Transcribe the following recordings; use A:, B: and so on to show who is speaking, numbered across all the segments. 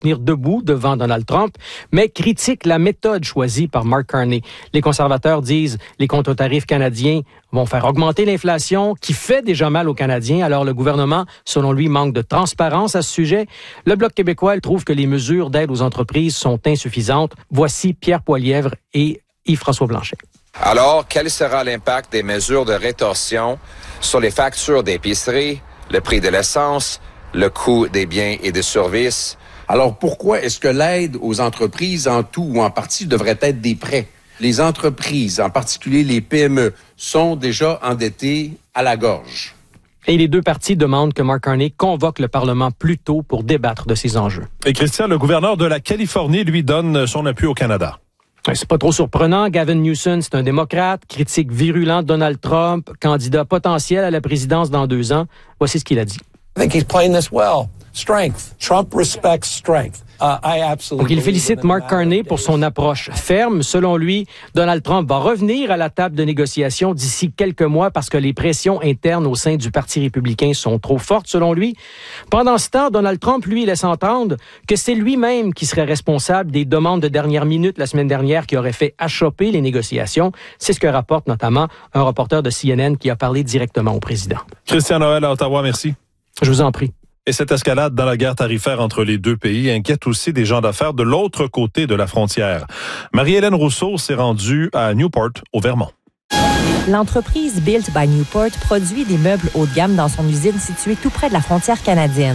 A: tenir debout devant Donald Trump, mais critiquent la méthode choisie par Mark Carney. Les conservateurs disent les contre-tarifs canadiens vont faire augmenter l'inflation qui fait déjà mal aux Canadiens. Alors le gouvernement, selon lui, manque de transparence à ce sujet. Le Bloc québécois, il trouve que les mesures d'aide aux entreprises sont insuffisantes. Voici Pierre Poilièvre et Yves-François Blanchet.
B: Alors, quel sera l'impact des mesures de rétorsion sur les factures d'épicerie, le prix de l'essence, le coût des biens et des services?
C: Alors, pourquoi est-ce que l'aide aux entreprises en tout ou en partie devrait être des prêts? Les entreprises, en particulier les PME, sont déjà endettées à la gorge.
A: Et les deux partis demandent que Mark Carney convoque le Parlement plus tôt pour débattre de ces enjeux.
D: Et Christian, le gouverneur de la Californie, lui, donne son appui au Canada.
A: C'est pas trop surprenant. Gavin Newsom, c'est un démocrate, critique virulent de Donald Trump, candidat potentiel à la présidence dans 2 ans. Voici ce qu'il a dit.
E: I think he's playing this well. Strength. Trump respects strength.
A: Donc, il félicite Mark Carney pour son approche ferme. Selon lui, Donald Trump va revenir à la table de négociation d'ici quelques mois parce que les pressions internes au sein du Parti républicain sont trop fortes, selon lui. Pendant ce temps, Donald Trump, lui, laisse entendre que c'est lui-même qui serait responsable des demandes de dernière minute la semaine dernière qui auraient fait achopper les négociations. C'est ce que rapporte notamment un reporter de CNN qui a parlé directement au président.
D: Christian Noël à Ottawa, merci.
A: Je vous en prie.
D: Et cette escalade dans la guerre tarifaire entre les deux pays inquiète aussi des gens d'affaires de l'autre côté de la frontière. Marie-Hélène Rousseau s'est rendue à Newport, au Vermont.
F: L'entreprise Built by Newport produit des meubles haut de gamme dans son usine située tout près de la frontière canadienne.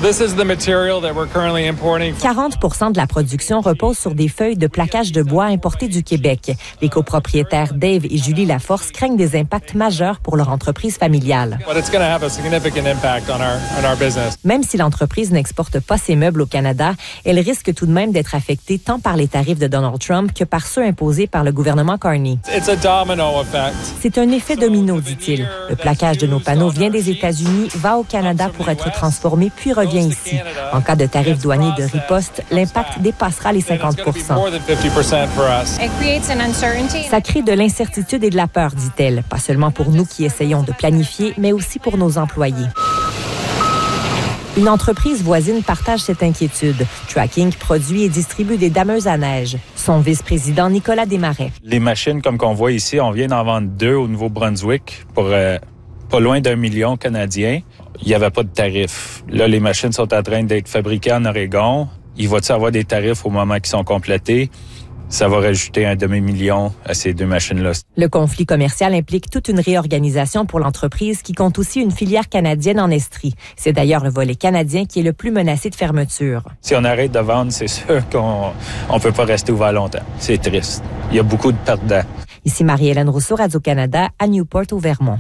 F: 40% de la production repose sur des feuilles de plaquage de bois importées du Québec. Les copropriétaires Dave et Julie Laforce craignent des impacts majeurs pour leur entreprise familiale. Même si l'entreprise n'exporte pas ses meubles au Canada, elle risque tout de même d'être affectée tant par les tarifs de Donald Trump que par ceux imposés par le gouvernement Carney. C'est un effet domino, dit-il. Le plaquage de nos panneaux vient des États-Unis, va au Canada pour être transformé, puis revient ici. En cas de tarifs douaniers de riposte, l'impact dépassera les 50%. Ça crée de l'incertitude et de la peur, dit-elle. Pas seulement pour nous qui essayons de planifier, mais aussi pour nos employés. Une entreprise voisine partage cette inquiétude. Tracking produit et distribue des dameuses à neige. Son vice-président Nicolas Desmarais.
G: Les machines comme qu'on voit ici, on vient d'en vendre 2 au Nouveau-Brunswick pour pas loin d'1 million canadien. Il n'y avait pas de tarif. Là, les machines sont en train d'être fabriquées en Oregon. Il va-t-il avoir des tarifs au moment qu'ils sont complétés? Ça va rajouter un demi-million à ces 2 machines-là.
F: Le conflit commercial implique toute une réorganisation pour l'entreprise qui compte aussi une filière canadienne en Estrie. C'est d'ailleurs le volet canadien qui est le plus menacé de fermeture.
G: Si on arrête de vendre, c'est sûr qu'on ne peut pas rester ouvert longtemps. C'est triste. Il y a beaucoup de perdants.
F: Ici Marie-Hélène Rousseau, Radio-Canada, à Newport, au Vermont.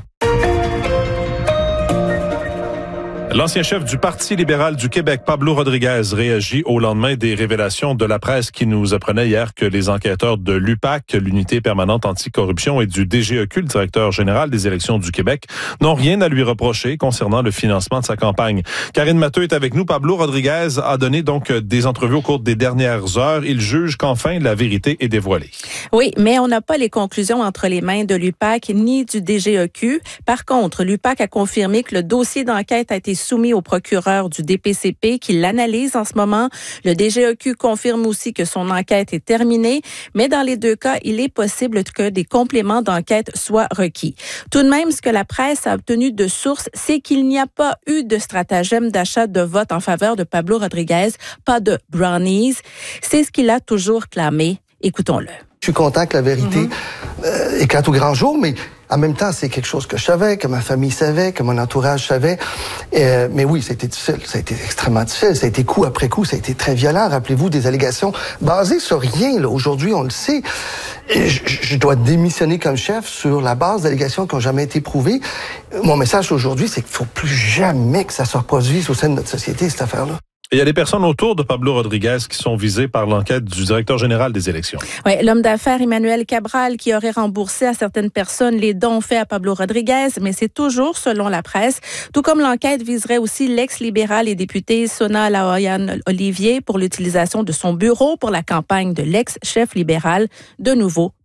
D: L'ancien chef du Parti libéral du Québec, Pablo Rodriguez, réagit au lendemain des révélations de la presse qui nous apprenait hier que les enquêteurs de l'UPAC, l'unité permanente anticorruption, et du DGEQ, le directeur général des élections du Québec, n'ont rien à lui reprocher concernant le financement de sa campagne. Karine Matteux est avec nous. Pablo Rodriguez a donné donc des entrevues au cours des dernières heures. Il juge qu'enfin la vérité est dévoilée.
H: Oui, mais on n'a pas les conclusions entre les mains de l'UPAC ni du DGEQ. Par contre, l'UPAC a confirmé que le dossier d'enquête a été soumis au procureur du DPCP qui l'analyse en ce moment. Le DGEQ confirme aussi que son enquête est terminée, mais dans les 2 cas, il est possible que des compléments d'enquête soient requis. Tout de même, ce que la presse a obtenu de sources, c'est qu'il n'y a pas eu de stratagème d'achat de vote en faveur de Pablo Rodriguez, pas de brownies. C'est ce qu'il a toujours clamé. Écoutons-le.
I: Je suis content que la vérité éclate au grand jour, mais en même temps, c'est quelque chose que je savais, que ma famille savait, que mon entourage savait. Mais oui, ça a été difficile. Ça a été extrêmement difficile. Ça a été coup après coup. Ça a été très violent. Rappelez-vous des allégations basées sur rien. Là. Aujourd'hui, on le sait. Je dois démissionner comme chef sur la base d'allégations qui n'ont jamais été prouvées. Mon message aujourd'hui, c'est qu'il ne faut plus jamais que ça se reproduise au sein de notre société, cette affaire-là.
D: Il y a des personnes autour de Pablo Rodriguez qui sont visées par l'enquête du directeur général des élections.
H: Oui, l'homme d'affaires Emmanuel Cabral qui aurait remboursé à certaines personnes les dons faits à Pablo Rodriguez, mais c'est toujours selon la presse. Tout comme l'enquête viserait aussi l'ex-libéral et député Sona Laoyan Olivier pour l'utilisation de son bureau pour la campagne de l'ex-chef libéral. De nouveau,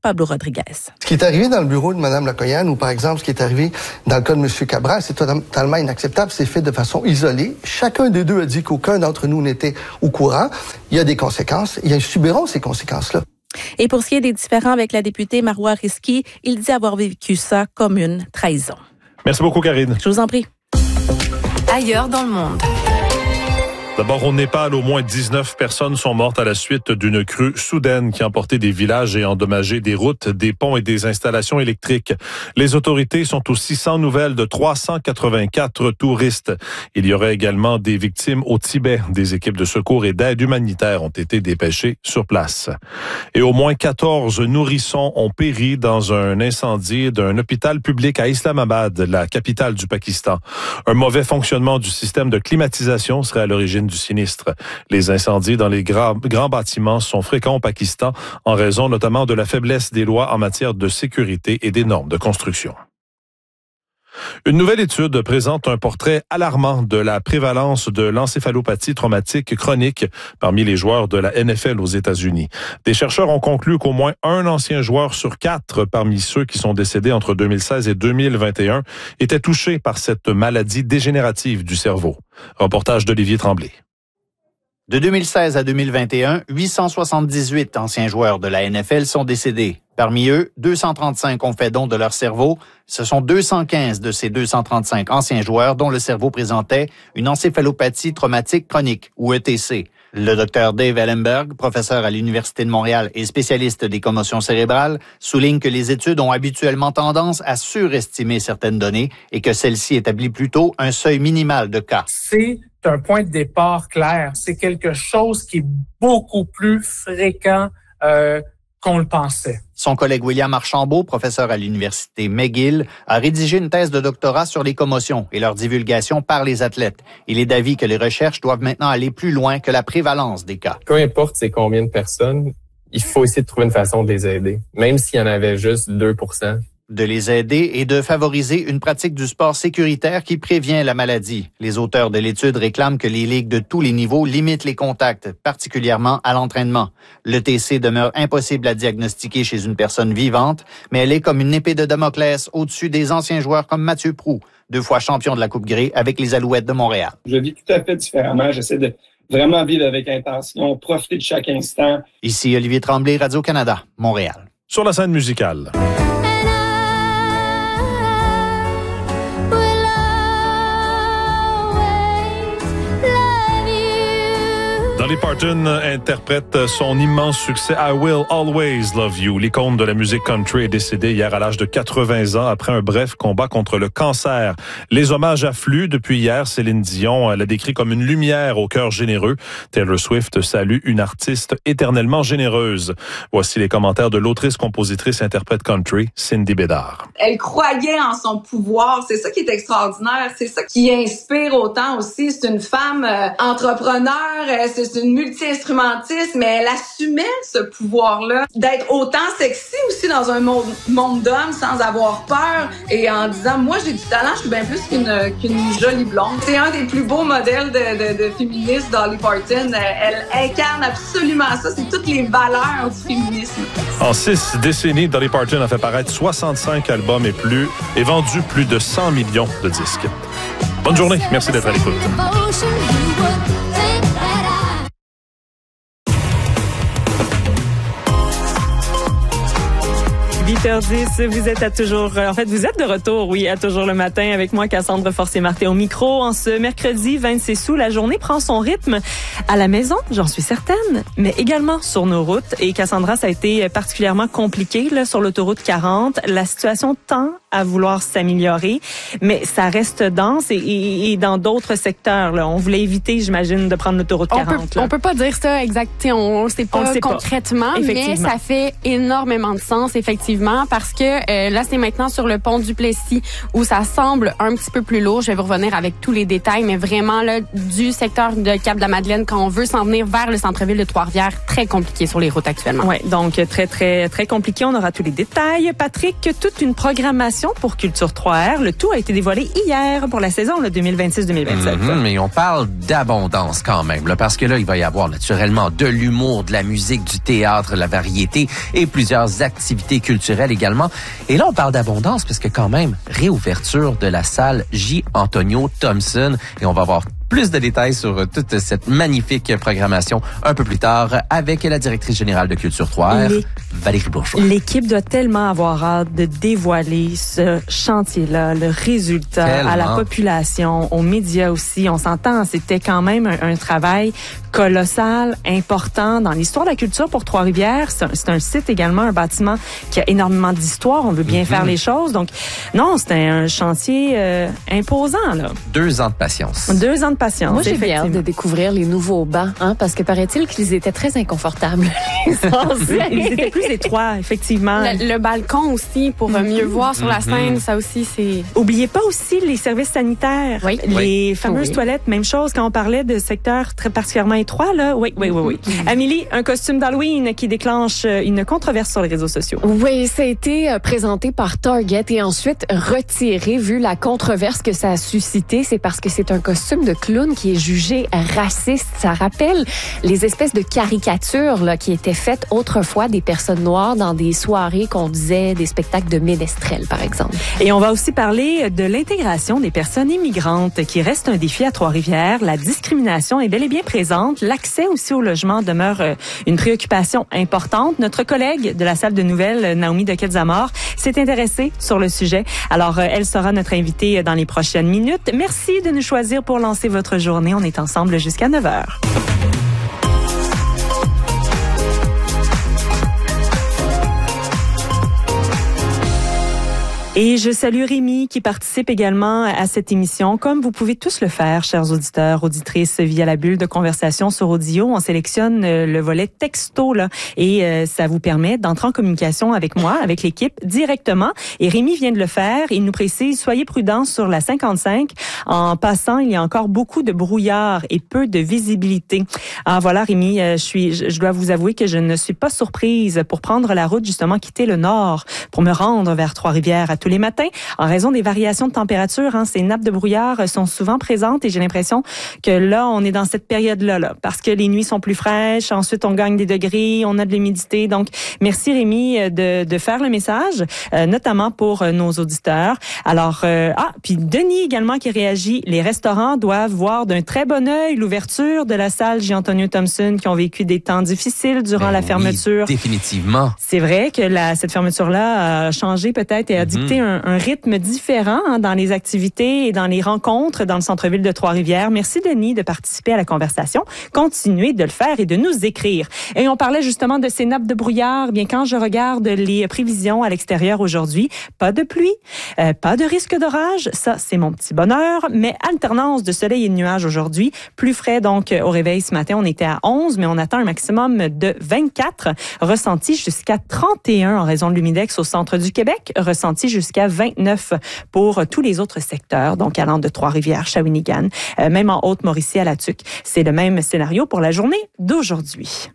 H: Pablo Rodriguez.
I: Ce qui est arrivé dans le bureau de Mme Lacoyane, ou par exemple ce qui est arrivé dans le cas de M. Cabral, c'est totalement inacceptable. C'est fait de façon isolée. Chacun des deux a dit qu'aucun d'entre nous n'était au courant. Il y a des conséquences. Ils subiront ces conséquences-là.
H: Et pour ce qui est des différends avec la députée Marois Risky, il dit avoir vécu ça comme une trahison.
D: Merci beaucoup, Karine.
H: Je vous en prie.
J: Ailleurs dans le monde.
D: D'abord, au Népal, au moins 19 personnes sont mortes à la suite d'une crue soudaine qui a emporté des villages et endommagé des routes, des ponts et des installations électriques. Les autorités sont aussi sans nouvelles de 384 touristes. Il y aurait également des victimes au Tibet. Des équipes de secours et d'aide humanitaire ont été dépêchées sur place. Et au moins 14 nourrissons ont péri dans un incendie d'un hôpital public à Islamabad, la capitale du Pakistan. Un mauvais fonctionnement du système de climatisation serait à l'origine du sinistre. Les incendies dans les grands bâtiments sont fréquents au Pakistan en raison notamment de la faiblesse des lois en matière de sécurité et des normes de construction. Une nouvelle étude présente un portrait alarmant de la prévalence de l'encéphalopathie traumatique chronique parmi les joueurs de la NFL aux États-Unis. Des chercheurs ont conclu qu'au moins un ancien joueur sur 4 parmi ceux qui sont décédés entre 2016 et 2021 était touché par cette maladie dégénérative du cerveau. Reportage d'Olivier Tremblay.
K: De 2016 à 2021, 878 anciens joueurs de la NFL sont décédés. Parmi eux, 235 ont fait don de leur cerveau. Ce sont 215 de ces 235 anciens joueurs dont le cerveau présentait une encéphalopathie traumatique chronique, ou ETC. Le docteur Dave Ellenberg, professeur à l'Université de Montréal et spécialiste des commotions cérébrales, souligne que les études ont habituellement tendance à surestimer certaines données et que celle-ci établit plutôt un seuil minimal de cas.
L: C'est un point de départ clair. C'est quelque chose qui est beaucoup plus fréquent qu'on le pensait.
K: Son collègue William Archambault, professeur à l'Université McGill, a rédigé une thèse de doctorat sur les commotions et leur divulgation par les athlètes. Il est d'avis que les recherches doivent maintenant aller plus loin que la prévalence des cas.
M: Peu importe c'est combien de personnes, il faut essayer de trouver une façon de les aider, même s'il y en avait juste 2%.
K: De les aider et de favoriser une pratique du sport sécuritaire qui prévient la maladie. Les auteurs de l'étude réclament que les ligues de tous les niveaux limitent les contacts, particulièrement à l'entraînement. L'ETC demeure impossible à diagnostiquer chez une personne vivante, mais elle est comme une épée de Damoclès au-dessus des anciens joueurs comme Mathieu Proulx, 2 fois champion de la Coupe Grey avec les Alouettes de Montréal.
N: Je vis tout à fait différemment. J'essaie de vraiment vivre avec intention, profiter de chaque instant.
K: Ici Olivier Tremblay, Radio-Canada, Montréal.
D: Sur la scène musicale. Dolly Parton interprète son immense succès I Will Always Love You. L'icône de la musique country est décédée hier à l'âge de 80 ans après un bref combat contre le cancer. Les hommages affluent depuis hier. Céline Dion l'a décrit comme une lumière au cœur généreux. Taylor Swift salue une artiste éternellement généreuse. Voici les commentaires de l'autrice, compositrice, interprète country, Cindy Bédard.
O: Elle croyait en son pouvoir. C'est ça qui est extraordinaire. C'est ça qui inspire autant aussi. C'est une femme entrepreneur. C'est une multi-instrumentiste, mais elle assumait ce pouvoir-là d'être autant sexy aussi dans un monde d'hommes sans avoir peur et en disant, moi, j'ai du talent, je suis bien plus qu'une jolie blonde. C'est un des plus beaux modèles de féministes, Dolly Parton. Elle incarne absolument ça. C'est toutes les valeurs du féminisme.
D: En 6 décennies, Dolly Parton a fait paraître 65 albums et vendu plus de 100 millions de disques. Bonne journée. Merci d'être à l'écoute.
F: 8h10, vous êtes de retour, oui, à Toujours le matin avec moi, Cassandre Forcier-Martin au micro. En ce mercredi 26 août, la journée prend son rythme à la maison, j'en suis certaine, mais également sur nos routes. Et Cassandra, ça a été particulièrement compliqué là sur l'autoroute 40. La situation tend à vouloir s'améliorer, mais ça reste dense et dans d'autres secteurs. Là, on voulait éviter, j'imagine, de prendre l'autoroute 40.
P: On peut pas dire ça exact. On sait pas concrètement, mais ça fait énormément de sens, effectivement. effectivement, parce que là, c'est maintenant sur le pont du Plessis où ça semble un petit peu plus lourd. Je vais vous revenir avec tous les détails, mais vraiment, là, du secteur de Cap-de-la-Madeleine, quand on veut s'en venir vers le centre-ville de Trois-Rivières, très compliqué sur les routes actuellement.
Q: Oui, donc très, très, très compliqué. On aura tous les détails. Patrick, toute une programmation pour Culture 3R. Le tout a été dévoilé hier pour la saison 2026-2027.
R: Mais on parle d'abondance quand même, là, parce que là, il va y avoir naturellement de l'humour, de la musique, du théâtre, la variété et plusieurs activités culturelles également. Et là, on parle d'abondance parce que quand même, réouverture de la salle J. Antonio Thompson. Et on va avoir plus de détails sur toute cette magnifique programmation un peu plus tard avec la directrice générale de Culture 3R, Valérie Bourgeois.
Q: L'équipe doit tellement avoir hâte de dévoiler ce chantier-là, le résultat à la population, aux médias aussi. On s'entend, c'était quand même un travail colossal, important dans l'histoire de la culture pour Trois-Rivières. C'est un site également, un bâtiment qui a énormément d'histoire. On veut bien faire les choses. Donc, non, c'était un chantier imposant, là.
R: 2 ans de patience.
Q: 2 ans de patience.
S: Moi, j'ai bien hâte de découvrir les nouveaux bancs, parce que paraît-il qu'ils étaient très inconfortables.
Q: Ils étaient plus étroits, effectivement.
P: Le balcon aussi, pour mieux voir sur la scène, ça aussi, c'est...
Q: Oubliez pas aussi les services sanitaires.
P: Oui.
Q: Les fameuses toilettes, même chose quand on parlait de secteurs très particulièrement étroits, là. Oui. Amélie, un costume d'Halloween qui déclenche une controverse sur les réseaux sociaux.
S: Oui, ça a été présenté par Target et ensuite retiré vu la controverse que ça a suscité. C'est parce que c'est un costume de clown qui est jugé raciste. Ça rappelle les espèces de caricatures là, qui étaient faites autrefois des personnes noires dans des soirées qu'on disait des spectacles de ménestrels, par exemple.
Q: Et on va aussi parler de l'intégration des personnes immigrantes qui reste un défi à Trois-Rivières. La discrimination est bel et bien présente. L'accès aussi au logement demeure une préoccupation importante. Notre collègue de la salle de nouvelles, Naomi Dequette-Zamor, s'est intéressée sur le sujet. Alors, elle sera notre invitée dans les prochaines minutes. Merci de nous choisir pour lancer votre journée. On est ensemble jusqu'à 9h. Et je salue Rémi qui participe également à cette émission. Comme vous pouvez tous le faire, chers auditeurs, auditrices, via la bulle de conversation sur Audio, on sélectionne le volet texto là, et ça vous permet d'entrer en communication avec moi, avec l'équipe directement. Et Rémi vient de le faire. Il nous précise, soyez prudents sur la 55. En passant, il y a encore beaucoup de brouillard et peu de visibilité. Ah voilà, Rémi, je dois vous avouer que je ne suis pas surprise pour prendre la route, justement, quitter le nord pour me rendre vers Trois-Rivières tous les matins, en raison des variations de température. Ces nappes de brouillard sont souvent présentes et j'ai l'impression que là, on est dans cette période-là, là, parce que les nuits sont plus fraîches, ensuite on gagne des degrés, on a de l'humidité. Donc, merci Rémi de faire le message, notamment pour nos auditeurs. Alors, puis Denis également qui réagit, les restaurants doivent voir d'un très bon œil l'ouverture de la salle J. Antonio Thompson qui ont vécu des temps difficiles durant la fermeture.
R: Oui, définitivement.
Q: C'est vrai que cette fermeture-là a changé peut-être et a dicté un rythme différent dans les activités et dans les rencontres dans le centre-ville de Trois-Rivières. Merci Denis de participer à la conversation. Continuez de le faire et de nous écrire. Et on parlait justement de ces nappes de brouillard. Bien, quand je regarde les prévisions à l'extérieur aujourd'hui, pas de pluie, pas de risque d'orage. Ça, c'est mon petit bonheur. Mais alternance de soleil et de nuages aujourd'hui. Plus frais donc au réveil ce matin. On était à 11, mais on attend un maximum de 24. Ressenti jusqu'à 31 en raison de l'humidex au centre du Québec. Ressenti jusqu'à 29 pour tous les autres secteurs, donc allant de Trois-Rivières, Shawinigan, même en Haute-Mauricie à la Tuque. C'est le même scénario pour la journée d'aujourd'hui.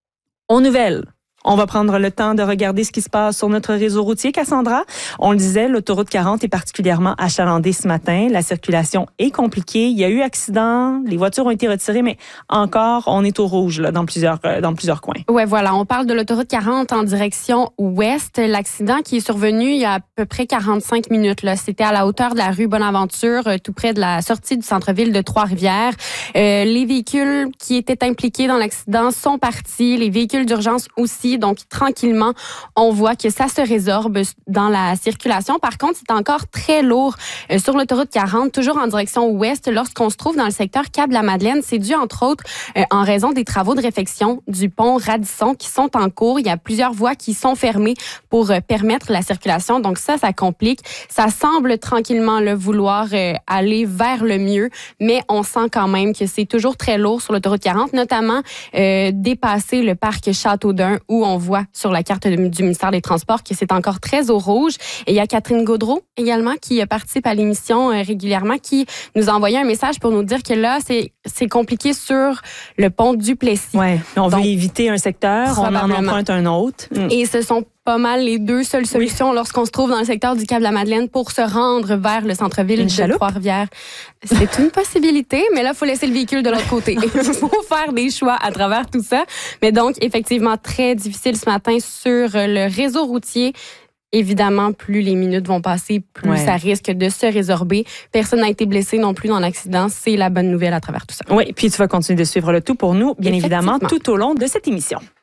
Q: Aux nouvelles. On va prendre le temps de regarder ce qui se passe sur notre réseau routier, Cassandra. On le disait, l'autoroute 40 est particulièrement achalandée ce matin. La circulation est compliquée. Il y a eu accident. Les voitures ont été retirées, mais encore, on est au rouge là, dans plusieurs coins.
P: Ouais, voilà. On parle de l'autoroute 40 en direction ouest. L'accident qui est survenu il y a à peu près 45 minutes. Là, c'était à la hauteur de la rue Bonaventure, tout près de la sortie du centre-ville de Trois-Rivières. Les véhicules qui étaient impliqués dans l'accident sont partis. Les véhicules d'urgence aussi. Donc, tranquillement, on voit que ça se résorbe dans la circulation. Par contre, c'est encore très lourd sur l'autoroute 40, toujours en direction ouest. Lorsqu'on se trouve dans le secteur Cap-de-la-Madeleine, c'est dû, entre autres, en raison des travaux de réfection du pont Radisson qui sont en cours. Il y a plusieurs voies qui sont fermées pour permettre la circulation. Donc, ça complique. Ça semble tranquillement vouloir aller vers le mieux, mais on sent quand même que c'est toujours très lourd sur l'autoroute 40, notamment dépasser le parc Châteaudun où où on voit sur la carte du ministère des Transports que c'est encore très au rouge. Et il y a Catherine Gaudreault également qui participe à l'émission régulièrement, qui nous a envoyé un message pour nous dire que là, c'est compliqué sur le pont Duplessis.
Q: Ouais, on veut éviter un secteur, on en emprunte un autre.
P: Et ce sont pas mal les deux seules solutions lorsqu'on se trouve dans le secteur du Cap-de-la-Madeleine pour se rendre vers le centre-ville de Trois-Rivières. C'est une possibilité, mais là, il faut laisser le véhicule de l'autre côté. Il faut faire des choix à travers tout ça. Mais donc, effectivement, très difficile ce matin sur le réseau routier. Évidemment, plus les minutes vont passer, plus ça risque de se résorber. Personne n'a été blessé non plus dans l'accident. C'est la bonne nouvelle à travers tout ça.
Q: Oui, puis tu vas continuer de suivre le tout pour nous, bien évidemment, tout au long de cette émission.